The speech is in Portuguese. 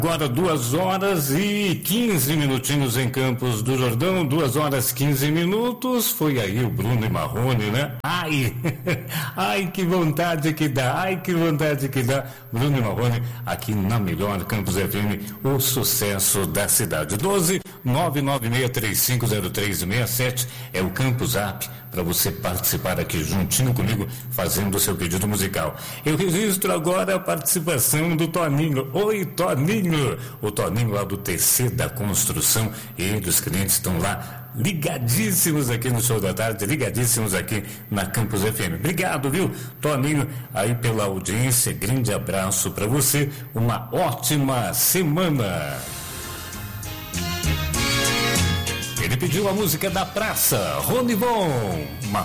Agora 2h15 minutinhos em Campos do Jordão, 2h15. Foi aí o Bruno e Marrone, né? Ai, ai que vontade que dá, Bruno e Marrone aqui na melhor Campos FM, o sucesso da cidade. 12-996350367 é o Campus App para você participar aqui juntinho comigo, fazendo o seu pedido musical. Eu registro agora a participação do Toninho. Oi, Toninho! O Toninho lá do TC da Construção, e os clientes estão lá ligadíssimos aqui no Show da Tarde, ligadíssimos aqui na Campus FM. Obrigado, viu, Toninho, aí pela audiência. Grande abraço para você, uma ótima semana. Ele pediu a música da praça, Ronivon.